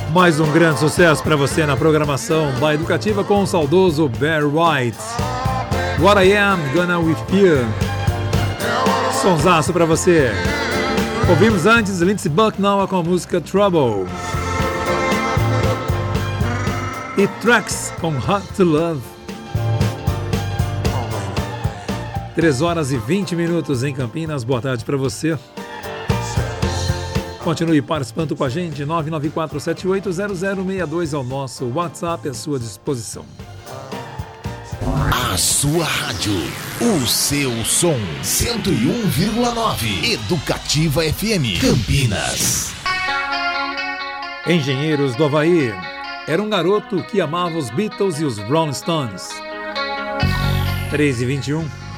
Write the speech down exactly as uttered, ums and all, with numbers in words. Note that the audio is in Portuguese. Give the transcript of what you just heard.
Mais um grande sucesso para você na programação da Educativa com o saudoso Barry White. What I Am Gonna With You. Sonsaço para você. Ouvimos antes Lindsey Bucknell com a música Trouble. E Tracks com Hard to Love. três horas e vinte minutos em Campinas. Boa tarde para você. Continue participando com a gente. nove nove quatro sete oito zero zero seis dois é o nosso WhatsApp à sua disposição. A sua rádio, o seu som, cento e um vírgula nove, Educativa F M, Campinas. Engenheiros do Havaí. Era um garoto que amava os Beatles e os Rolling Stones. três e vinte e um.